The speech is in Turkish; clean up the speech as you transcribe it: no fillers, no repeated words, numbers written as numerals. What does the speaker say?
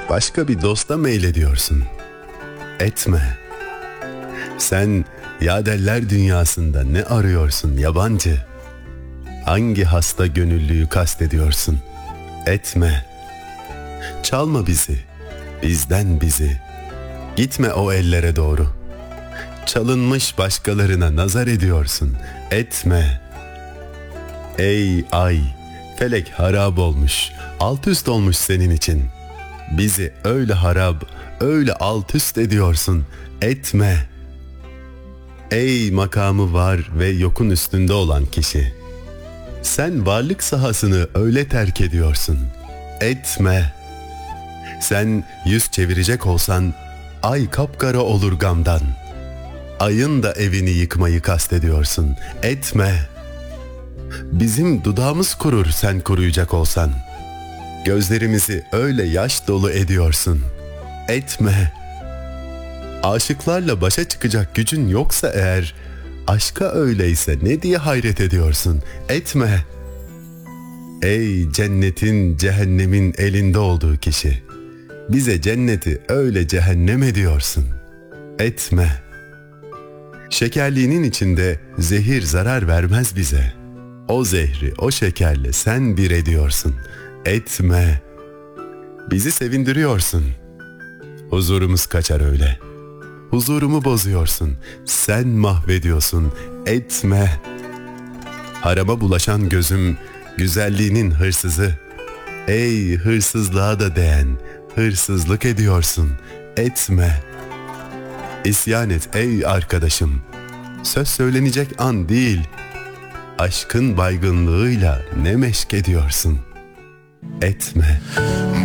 başka bir dosta meylediyorsun. Etme. Sen yadeller dünyasında ne arıyorsun yabancı? Hangi hasta gönüllüyü kastediyorsun? Etme. Çalma bizi, bizden bizi. Gitme o ellere doğru. Çalınmış başkalarına nazar ediyorsun. Etme. Ey ay, felek harap olmuş, alt üst olmuş senin için. Bizi öyle harap, öyle alt üst ediyorsun. Etme. Ey makamı var ve yokun üstünde olan kişi. Sen varlık sahasını öyle terk ediyorsun. Etme. Sen yüz çevirecek olsan ay kapkara olur gamdan. Ayın da evini yıkmayı kastediyorsun. Etme. Bizim dudağımız kurur sen kuruyacak olsan. Gözlerimizi öyle yaş dolu ediyorsun. Etme. Aşıklarla başa çıkacak gücün yoksa eğer, aşka öyleyse ne diye hayret ediyorsun? Etme. Ey cennetin cehennemin elinde olduğu kişi, bize cenneti öyle cehennem ediyorsun. Etme. Şekerliğinin içinde zehir zarar vermez bize. O zehri o şekerle sen bir ediyorsun. Etme. Bizi sevindiriyorsun. Huzurumuz kaçar öyle. Huzurumu bozuyorsun. Sen mahvediyorsun. Etme. Harama bulaşan gözüm, güzelliğinin hırsızı. Ey hırsızlığa da değen, hırsızlık ediyorsun. Etme. İsyan et ey arkadaşım. Söz söylenecek an değil. Aşkın baygınlığıyla ne meşk ediyorsun. Etme.